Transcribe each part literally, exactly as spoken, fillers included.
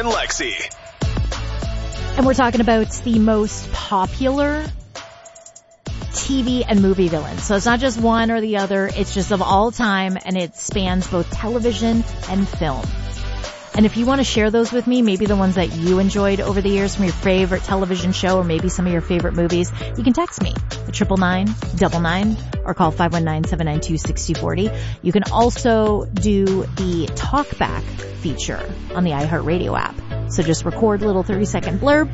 and Lexi. And we're talking about the most popular T V and movie villains. So it's not just one or the other. It's just of all time, and it spans both television and film. And if you want to share those with me, maybe the ones that you enjoyed over the years from your favorite television show or maybe some of your favorite movies, you can text me at triple nine double nine or call five one nine, seven nine two, six two four zero. You can also do the talkback feature on the iHeartRadio app. So just record a little thirty second blurb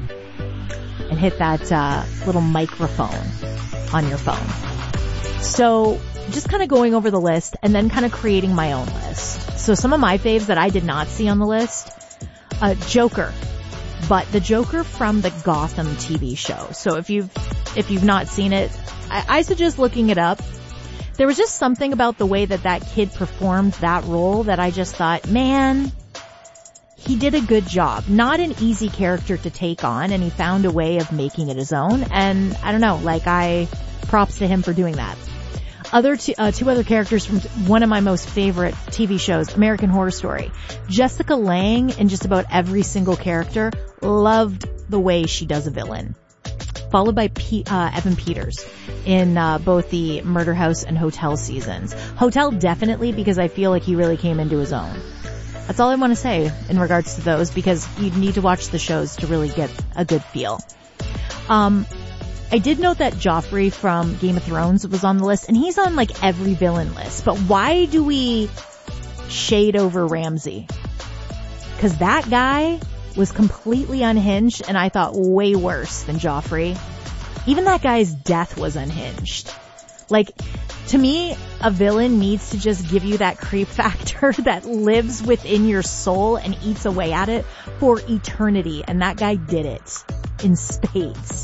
and hit that uh, little microphone on your phone. So just kind of going over the list and then kind of creating my own list. So some of my faves that I did not see on the list, uh, Joker, but the Joker from the Gotham T V show. So if you've, if you've not seen it, I, I suggest looking it up. There was just something about the way that that kid performed that role that I just thought, man, he did a good job. Not an easy character to take on, and he found a way of making it his own. And I don't know, like I, props to him for doing that. Other two, uh, two other characters from one of my most favorite T V shows, American Horror Story. Jessica Lange in just about every single character. Loved the way she does a villain. Followed by P, uh, Evan Peters in uh, both the Murder House and Hotel seasons. Hotel definitely, because I feel like he really came into his own. That's all I want to say in regards to those, because you need to watch the shows to really get a good feel. Um, I did note that Joffrey from Game of Thrones was on the list, and he's on like every villain list. But why do we shade over Ramsay? Because that guy was completely unhinged, and I thought way worse than Joffrey. Even that guy's death was unhinged. Like, to me, a villain needs to just give you that creep factor that lives within your soul and eats away at it for eternity. And that guy did it in spades.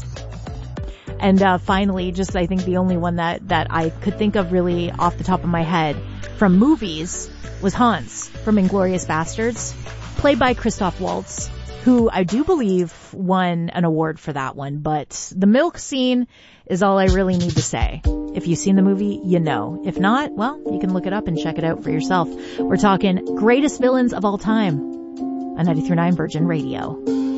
And uh finally, just I think the only one that, that I could think of really off the top of my head from movies was Hans from Inglourious Bastards, played by Christoph Waltz, who I do believe won an award for that one. But the milk scene is all I really need to say. If you've seen the movie, you know. If not, well, you can look it up and check it out for yourself. We're talking greatest villains of all time on ninety-three point nine Virgin Radio.